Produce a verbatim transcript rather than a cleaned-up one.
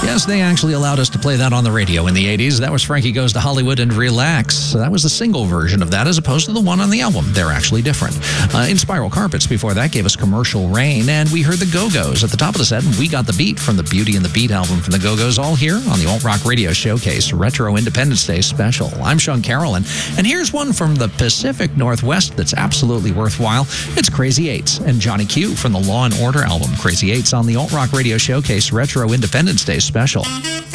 Yes, they actually allowed us to play that on the radio in the eighties. That was Frankie Goes to Hollywood and Relax. So that was the single version of that as opposed to the one on the album. They're actually different. Uh, in Spiral Carpets before that gave us Commercial Rain, and we heard the Go-Go's at the top of the set, and We Got the Beat from the Beauty and the Beat album from the Go-Go's, all here on the Alt Rock Radio Showcase Retro Independence Day Special. I'm Sean Carrollin, and here's one from the Pacific Northwest that's absolutely worthwhile. It's Crazy Eights and Johnny Q from the Law and Order album. Crazy Eights on the Alt Rock Radio Showcase Retro Independence Day Special.